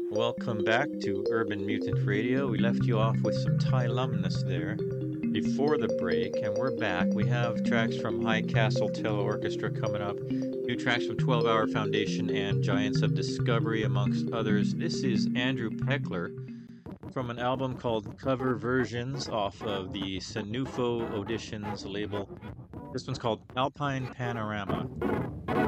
Welcome back to Urban Mutant Radio. We left you off with some Tylumnus there before the break, and we're back. We have tracks from High Castle Tele Orchestra coming up, new tracks from 12 Hour Foundation and Giants of Discovery, amongst others. This is Andrew Peckler from an album called Cover Versions off of the Sanufo Auditions label. This one's called Alpine Panorama.